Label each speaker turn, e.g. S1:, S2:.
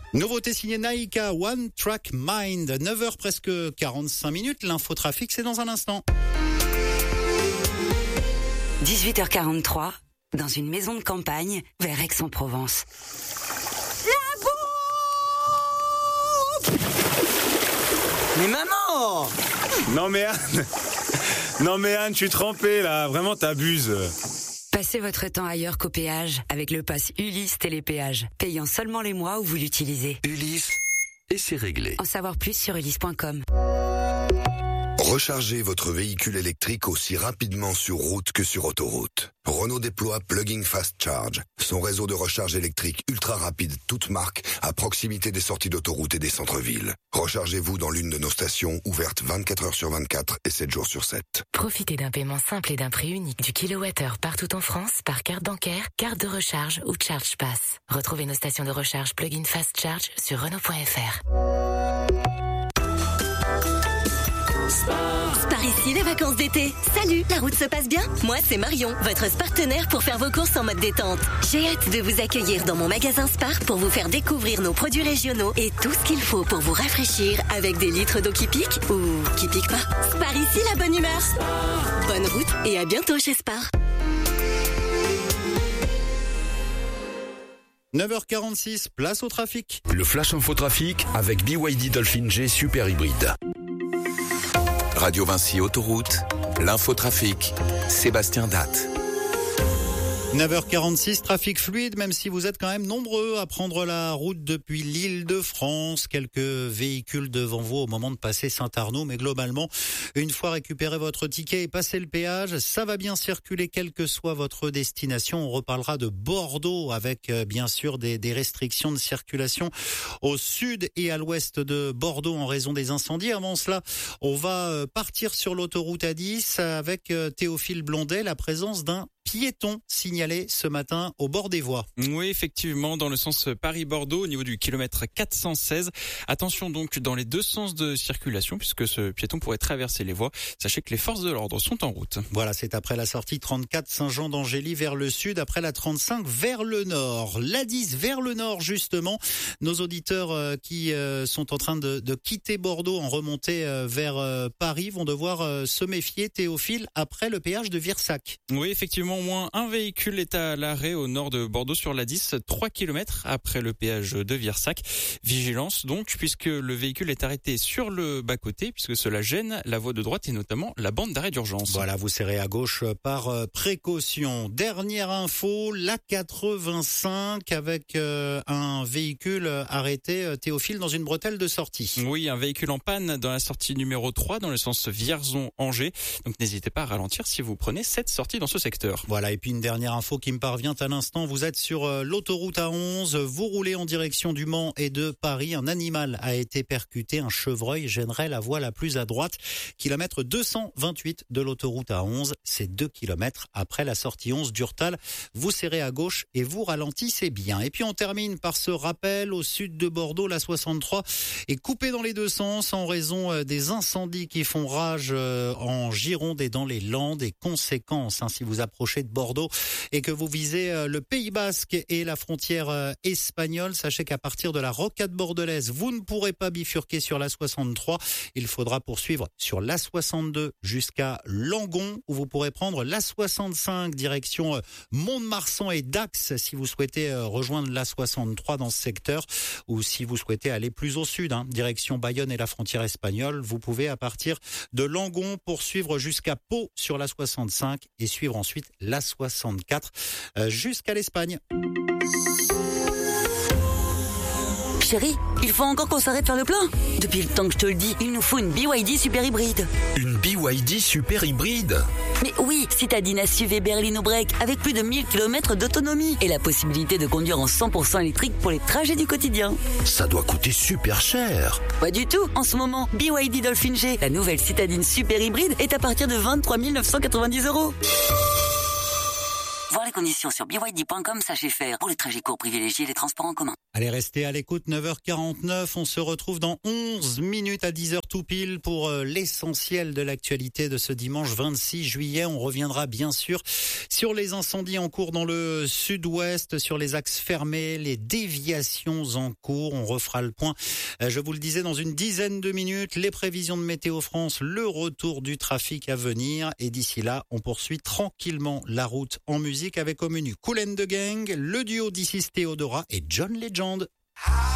S1: Nouveauté signée Naïka, One Track Mind. 9h presque 45 minutes. L'infotrafic, c'est dans un instant.
S2: 18h43, dans une maison de campagne, vers Aix-en-Provence.
S3: Mais maman!
S4: Non mais Anne, je suis trempé là, vraiment t'abuses.
S2: Passez votre temps ailleurs qu'au péage avec le pass Ulysse Télépéage, payant seulement les mois où vous l'utilisez.
S5: Ulysse, et c'est réglé.
S2: En savoir plus sur ulysse.com.
S5: Rechargez votre véhicule électrique aussi rapidement sur route que sur autoroute. Renault déploie Plug-in Fast Charge, son réseau de recharge électrique ultra rapide toute marque à proximité des sorties d'autoroute et des centres-villes. Rechargez-vous dans l'une de nos stations ouvertes 24 heures sur 24 et 7 jours sur 7.
S6: Profitez d'un paiement simple et d'un prix unique du kilowattheure partout en France par carte bancaire, carte de recharge ou Charge Pass. Retrouvez nos stations de recharge Plug-in Fast Charge sur Renault.fr.
S7: Par ici, les vacances d'été. Salut, la route se passe bien? Moi, c'est Marion, votre partenaire pour faire vos courses en mode détente. J'ai hâte de vous accueillir dans mon magasin Spar pour vous faire découvrir nos produits régionaux et tout ce qu'il faut pour vous rafraîchir avec des litres d'eau qui piquent ou qui piquent pas. Spar ici, la bonne humeur. Bonne route et à bientôt chez Spar.
S1: 9h46, place au trafic.
S5: Le Flash Infotrafic avec BYD Dolphin G Super Hybride. Radio Vinci Autoroute, l'infotrafic, Sébastien Datte.
S1: 9h46, trafic fluide, même si vous êtes quand même nombreux à prendre la route depuis l'Île-de-France. Quelques véhicules devant vous au moment de passer Saint-Arnaud, mais globalement, une fois récupéré votre ticket et passé le péage, ça va bien circuler quelle que soit votre destination. On reparlera de Bordeaux avec bien sûr des restrictions de circulation au sud et à l'ouest de Bordeaux en raison des incendies. Avant cela, on va partir sur l'autoroute A10 avec Théophile Blondet, la présence d'un piéton signalé ce matin au bord des voies.
S8: Oui, effectivement, dans le sens Paris-Bordeaux, au niveau du kilomètre 416. Attention donc dans les deux sens de circulation, puisque ce piéton pourrait traverser les voies. Sachez que les forces de l'ordre sont en route.
S1: Voilà, c'est après la sortie 34 Saint-Jean d'Angély vers le sud, après la 35 vers le nord. La 10 vers le nord, justement. Nos auditeurs qui sont en train de quitter Bordeaux en remontée vers Paris vont devoir se méfier, Théophile, après le péage de Virsac.
S8: Oui, effectivement. Au moins un véhicule est à l'arrêt au nord de Bordeaux sur la 10, 3 km après le péage de Virsac. Vigilance donc, puisque le véhicule est arrêté sur le bas-côté, puisque cela gêne la voie de droite et notamment la bande d'arrêt d'urgence.
S1: Voilà, vous serrez à gauche par précaution. Dernière info, la 85 avec un véhicule arrêté, Théophile, dans une bretelle de sortie.
S8: Oui, un véhicule en panne dans la sortie numéro 3, dans le sens Vierzon-Angers. Donc n'hésitez pas à ralentir si vous prenez cette sortie dans ce secteur.
S1: Voilà, et puis une dernière info qui me parvient à l'instant. Vous êtes sur l'autoroute A11, vous roulez en direction du Mans et de Paris. Un animal a été percuté, un chevreuil gênerait la voie la plus à droite. Kilomètre 228 de l'autoroute A11, c'est 2 kilomètres après la sortie 11 d'Urtal. Vous serrez à gauche et vous ralentissez bien. Et puis on termine par ce rappel au sud de Bordeaux, la 63 est coupée dans les deux sens en raison des incendies qui font rage en Gironde et dans les Landes. Et conséquences, si vous approchez de Bordeaux et que vous visez le Pays Basque et la frontière espagnole, sachez qu'à partir de la rocade bordelaise, vous ne pourrez pas bifurquer sur la 63. Il faudra poursuivre sur la 62 jusqu'à Langon, où vous pourrez prendre la 65 direction Mont-de-Marsan et Dax si vous souhaitez rejoindre la 63 dans ce secteur, ou si vous souhaitez aller plus au sud, direction Bayonne et la frontière espagnole, vous pouvez à partir de Langon poursuivre jusqu'à Pau sur la 65 et suivre ensuite la 64 jusqu'à l'Espagne.
S7: Chérie, il faut encore qu'on s'arrête faire le plein. Depuis le temps que je te le dis, il nous faut une BYD Super Hybride.
S5: Une BYD Super Hybride?
S7: Mais oui, citadine SUV berline au break avec plus de 1000 km d'autonomie et la possibilité de conduire en 100% électrique pour les trajets du quotidien.
S5: Ça doit coûter super cher.
S7: Pas du tout. En ce moment, BYD Dolphin G, la nouvelle citadine Super Hybride, est à partir de 23 990 €. Voir les
S9: Conditions sur BYD.com, sachez faire. Pour les trajets courts, privilégiez les transports en commun.
S1: Allez, restez à l'écoute, 9h49. On se retrouve dans 11 minutes à 10h tout pile pour l'essentiel de l'actualité de ce dimanche 26 juillet. On reviendra bien sûr sur les incendies en cours dans le sud-ouest, sur les axes fermés, les déviations en cours. On refera le point, je vous le disais, dans une dizaine de minutes. Les prévisions de Météo France, le retour du trafic à venir. Et d'ici là, on poursuit tranquillement la route en musique avec au menu Kool and the Gang, le duo d'Isis Theodora et John Legend.